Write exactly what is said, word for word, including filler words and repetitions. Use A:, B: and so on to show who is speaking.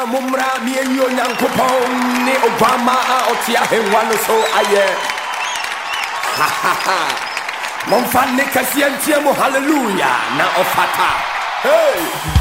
A: mumra mi yo nyankopon ni Obama a otia henwa no so aye ha ha ha mon fan ne kasiantie mo hallelujah na ofata hey